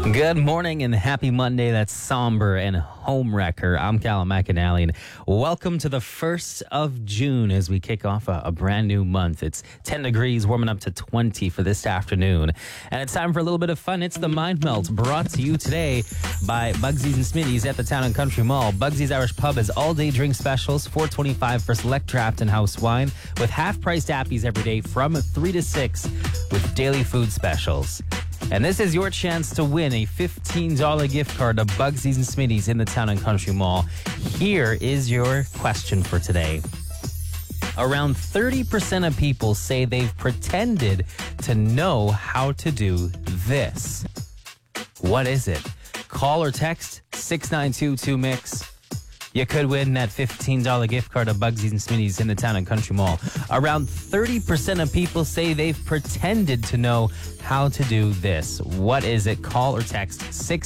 Good morning and happy Monday. That's somber and homewrecker. I'm Callum McAnally, and welcome to the 1st of June as we kick off a brand new month. It's 10 degrees, warming up to 20 for this afternoon. And it's time for a little bit of fun. It's the Mind Melt, brought to you today by Bugsy's and Smitty's at the Town and Country Mall. Bugsy's Irish Pub has all-day drink specials, $4.25 for select draft and house wine, with half-priced appies every day from 3 to 6 with daily food specials. And this is your chance to win a $15 gift card to Bugsy's and Smitty's in the Town and Country Mall. Here is your question for today. Around 30% of people say they've pretended to know how to do this. What is it? Call or text 692-2MIX. You could win that $15 gift card to Bugsy's and Smitty's in the Town and Country Mall. Around 30% of people say they've pretended to know how to do this. What is it? Call or text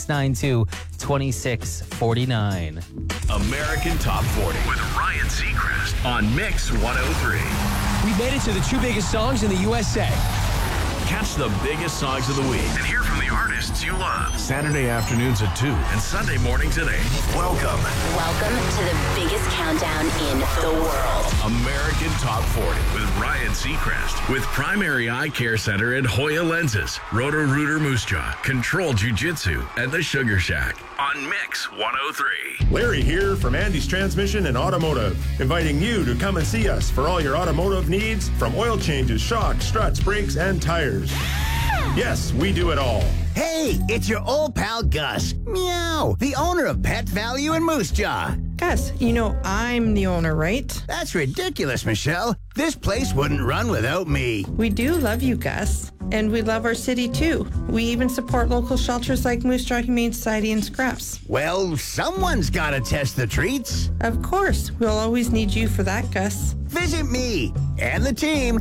692-2649. American Top 40 with Ryan Seacrest on Mix 103. We made it to the two biggest songs in the USA. Catch the biggest songs of the week and hear from the artists you love. Saturday afternoons at 2 and Sunday mornings at 8. Welcome to the biggest countdown in the world. American Top 40 with Ryan Seacrest. With Primary Eye Care Center at Hoya Lenses, Roto-Rooter Moose Jaw, Control Jiu-Jitsu, and the Sugar Shack on Mix 103. Larry here from Andy's Transmission and Automotive, inviting you to come and see us for all your automotive needs, from oil changes, shocks, struts, brakes, and tires. Yes, we do it all. Hey, it's your old pal Gus. Meow, the owner of Pet Value in Moose Jaw. Gus, you know I'm the owner, right? That's ridiculous, Michelle. This place wouldn't run without me. We do love you, Gus. And we love our city, too. We even support local shelters like Moose Jaw Humane Society and Scraps. Well, someone's got to test the treats. Of course. We'll always need you for that, Gus. Visit me and the team